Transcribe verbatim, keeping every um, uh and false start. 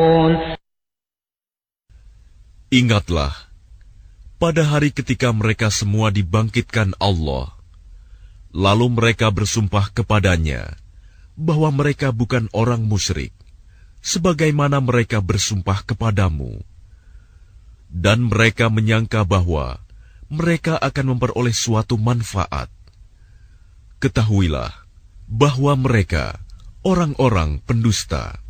Ingatlah, pada hari ketika mereka semua dibangkitkan Allah, lalu mereka bersumpah kepadanya bahwa mereka bukan orang musyrik, sebagaimana mereka bersumpah kepadamu. Dan mereka menyangka bahwa mereka akan memperoleh suatu manfaat. Ketahuilah bahwa mereka orang-orang pendusta.